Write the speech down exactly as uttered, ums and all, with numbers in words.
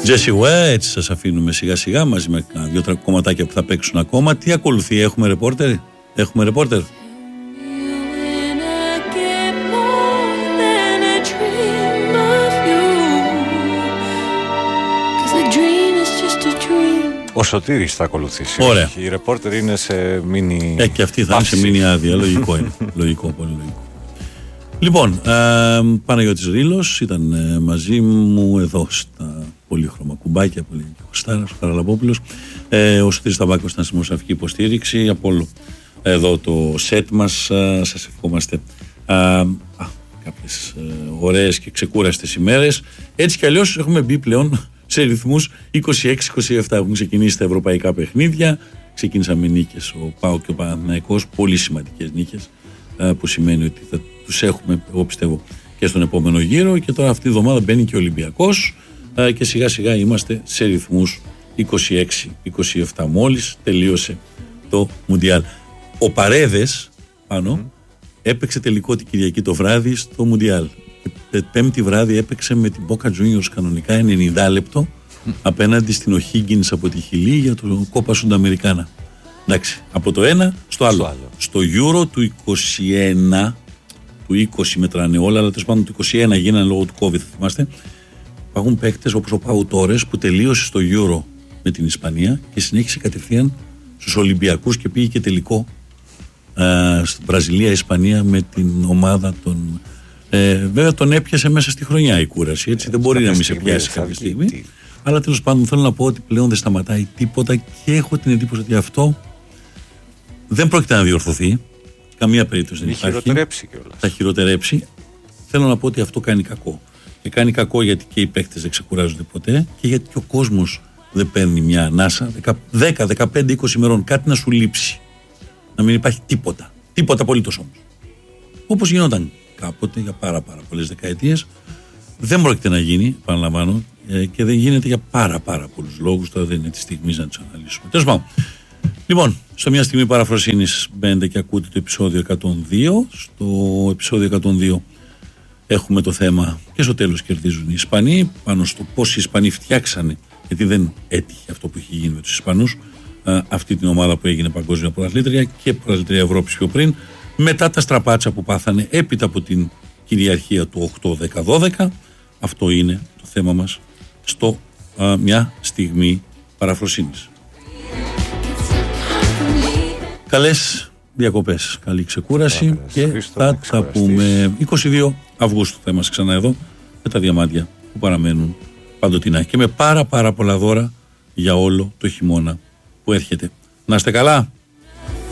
Jessie Ware, έτσι σας αφήνουμε σιγά σιγά μαζί με δύο κομματάκια που θα παίξουν ακόμα. Τι ακολουθεί, έχουμε ρεπόρτερ, έχουμε ρεπόρτερ. Ο Σωτήρης θα ακολουθήσει. Ωραία. Η ρεπόρτερ είναι σε μίνι. Ε, και αυτή θα είναι σε μίνι άδεια. Λογικό είναι. Λογικό, πολύ λογικό. Λοιπόν, ε, Παναγιώτης Ρήλος ήταν ε, μαζί μου εδώ στα πολύχρωμα κουμπάκια, πολύ Κωστάρας, ο Χαραλαμπόπουλος. Ε, ο Σωτήρης Ταμπάκος ήταν στη δημοσιογραφική υποστήριξη. Από όλο εδώ το σετ μας. Ε, σας ευχόμαστε ε, α, κάποιες ε, ωραίες και ξεκούραστες ημέρες. Έτσι κι αλλιώς έχουμε μπει πλέον σε ρυθμούς είκοσι έξι είκοσι επτά. Έχουν ξεκινήσει τα ευρωπαϊκά παιχνίδια. Ξεκίνησαν με νίκες ο ΠΑΟΚ και ο Παναθηναϊκός. Πολύ σημαντικές νίκες, που σημαίνει ότι θα τους έχουμε, εγώ πιστεύω, και στον επόμενο γύρο. Και τώρα αυτή τη εβδομάδα μπαίνει και ο Ολυμπιακός. Και σιγά σιγά είμαστε σε ρυθμούς είκοσι έξι είκοσι επτά. Μόλις τελείωσε το Μουντιάλ. Ο Παρέδες πάνω mm. έπαιξε τελικό την Κυριακή το βράδυ στο Μουντιάλ. Πέμπτη βράδυ έπαιξε με την Boca Juniors κανονικά ενενήντα λεπτό mm. απέναντι στην O'Higgins από τη Χιλή για το Κόπα Σουνταμερικάνα. Εντάξει, από το ένα στο άλλο. Στο, άλλο. στο Euro του είκοσι ένα, του είκοσι μετράνε όλα, αλλά τέλος πάντων του είκοσι ένα γίνανε λόγω του COVID, θα θυμάστε. Υπάρχουν παίκτες όπως ο Πάου Τόρες που τελείωσε στο Euro με την Ισπανία και συνέχισε κατευθείαν στους Ολυμπιακούς και πήγε και τελικό ε, στην Βραζιλία-Ισπανία με την ομάδα των. Ε, βέβαια τον έπιασε μέσα στη χρονιά η κούραση, έτσι, ε, δεν μπορεί να μην σε πιάσει κάποια στιγμή. Τι. Αλλά τέλος πάντων θέλω να πω ότι πλέον δεν σταματάει τίποτα και έχω την εντύπωση ότι αυτό δεν πρόκειται να διορθωθεί. Καμία περίπτωση δεν υπάρχει. Θα χειροτερέψει κιόλας. Θα χειροτερέψει. Θέλω να πω ότι αυτό κάνει κακό. Και κάνει κακό γιατί και οι παίκτες δεν ξεκουράζονται ποτέ και γιατί και ο κόσμος δεν παίρνει μια ανάσα δέκα, δεκαπέντε, είκοσι ημερών, κάτι να σου λείψει. Να μην υπάρχει τίποτα. Τίποτα απολύτως όμως. Όπως γινόταν κάποτε για πάρα πάρα πολλές δεκαετίες. Δεν πρόκειται να γίνει, επαναλαμβάνω, και δεν γίνεται για πάρα πάρα πολλούς λόγους. Τώρα δεν είναι τη στιγμή να τους αναλύσουμε. Τέλος πάντων. Λοιπόν, στο μια στιγμή παραφροσύνης μπαίνετε και ακούτε το επεισόδιο εκατόν δύο. Στο επεισόδιο εκατόν δύο έχουμε το θέμα και στο τέλος κερδίζουν οι Ισπανοί. Πάνω στο πώς οι Ισπανοί φτιάξανε, γιατί δεν έτυχε αυτό που είχε γίνει με τους Ισπανούς, αυτή την ομάδα που έγινε παγκόσμια πρωταθλήτρια και πρωταθλήτρια Ευρώπης πιο πριν, μετά τα στραπάτσα που πάθανε έπειτα από την κυριαρχία του οκτώ δέκα δώδεκα. Αυτό είναι το θέμα μας στο α, μια στιγμή παραφροσύνης. Καλές διακοπές, καλή ξεκούραση. Άρα, και Χρήστο, θα τα πούμε είκοσι δύο Αυγούστου θα είμαστε ξανά εδώ με τα διαμάντια που παραμένουν παντοτινά και με πάρα πάρα πολλά δώρα για όλο το χειμώνα που έρχεται. Να είστε καλά.